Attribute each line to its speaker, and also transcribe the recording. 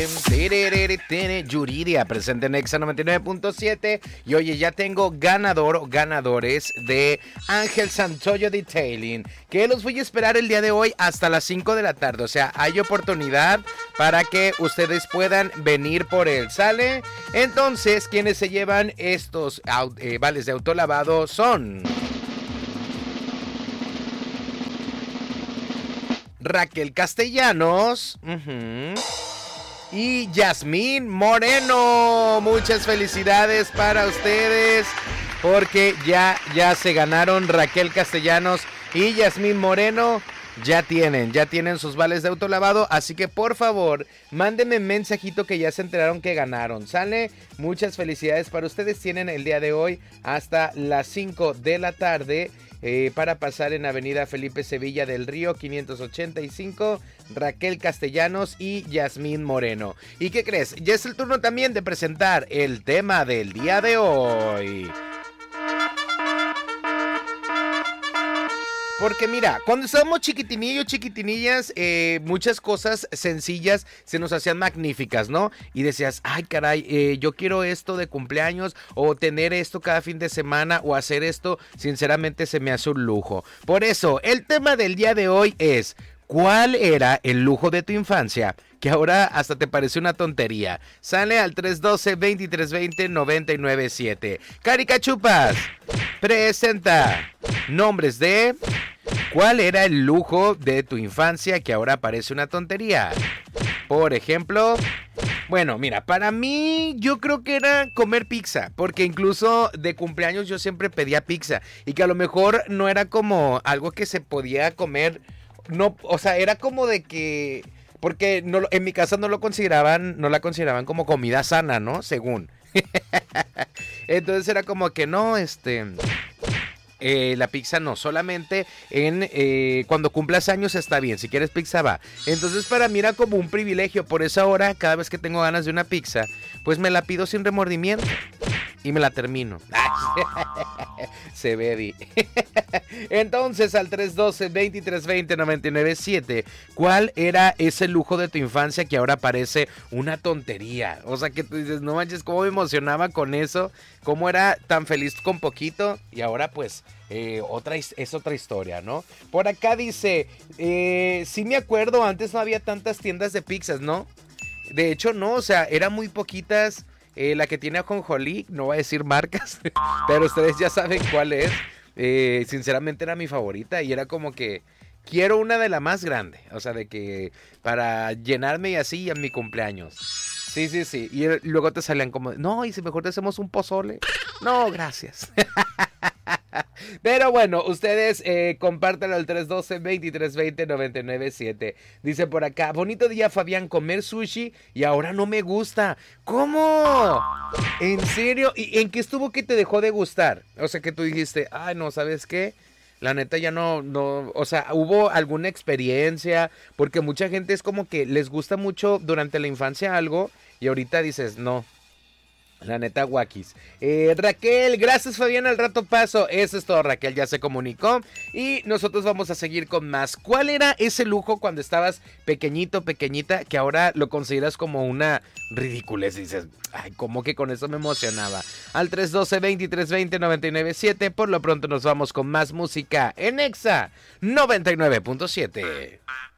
Speaker 1: Yuridia, presente en Exa 99.7. Y oye, ya tengo ganador o ganadores de Ángel Santoyo Detailing, que los voy a esperar el día de hoy hasta las 5 de la tarde. O sea, hay oportunidad para que ustedes puedan venir por él, ¿sale? Entonces, quienes se llevan estos vales de autolavado son Raquel Castellanos y Yasmín Moreno. Muchas felicidades para ustedes, porque ya se ganaron. Raquel Castellanos y Yasmín Moreno ya tienen sus vales de autolavado, así que por favor, mándenme un mensajito que ya se enteraron que ganaron, ¿sale? Muchas felicidades para ustedes. Tienen el día de hoy hasta las 5 de la tarde para pasar en Avenida Felipe Sevilla del Río 585, Raquel Castellanos y Yasmín Moreno. ¿Y qué crees? Ya es el turno también de presentar el tema del día de hoy. Porque mira, cuando estábamos chiquitinillas, muchas cosas sencillas se nos hacían magníficas, ¿no? Y decías, ay caray, yo quiero esto de cumpleaños, o tener esto cada fin de semana, o hacer esto, sinceramente se me hace un lujo. Por eso, el tema del día de hoy es: ¿cuál era el lujo de tu infancia que ahora hasta te parece una tontería? Sale al 312-2320-997. Caricachupas presenta nombres de ¿cuál era el lujo de tu infancia que ahora parece una tontería? Por ejemplo, bueno, mira, para mí yo creo que era comer pizza, porque incluso de cumpleaños yo siempre pedía pizza, y que a lo mejor no era como algo que se podía comer, no, o sea, era como de que, porque no, en mi casa no la consideraban como comida sana, ¿no? Según. Entonces era como que no, la pizza no, solamente cuando cumplas años está bien, si quieres pizza va. Entonces para mí era como un privilegio, por eso ahora cada vez que tengo ganas de una pizza, pues me la pido sin remordimiento y me la termino. Se ve. Entonces al 312-2320-997, ¿cuál era ese lujo de tu infancia que ahora parece una tontería? O sea, que tú dices, no manches, cómo me emocionaba con eso, cómo era tan feliz con poquito, y ahora pues es otra historia, ¿no? Por acá dice, sí me acuerdo, antes no había tantas tiendas de pizzas, ¿no? De hecho no, o sea, eran muy poquitas. La que tiene ajonjolí, no voy a decir marcas, pero ustedes ya saben cuál es. Sinceramente era mi favorita, y era como que quiero una de la más grande, o sea, de que para llenarme y así en mi cumpleaños. Sí. Y luego te salían como, no, y si mejor te hacemos un pozole. No, gracias. Pero bueno, ustedes compártanlo al 312-2320-997. Dice por acá, bonito día Fabián, comer sushi y ahora no me gusta. ¿Cómo? ¿En serio? ¿Y en qué estuvo que te dejó de gustar? O sea, que tú dijiste, ay no, ¿sabes qué? La neta ya no, o sea, ¿hubo alguna experiencia? Porque mucha gente es como que les gusta mucho durante la infancia algo y ahorita dices, no. La neta, guakis. Raquel, gracias Fabián, al rato paso. Eso es todo, Raquel, ya se comunicó. Y nosotros vamos a seguir con más. ¿Cuál era ese lujo cuando estabas pequeñita, que ahora lo consideras como una ridiculez? Dices, ay, ¿cómo que con eso me emocionaba? Al 312-2320-997. Por lo pronto nos vamos con más música en Exa 99.7.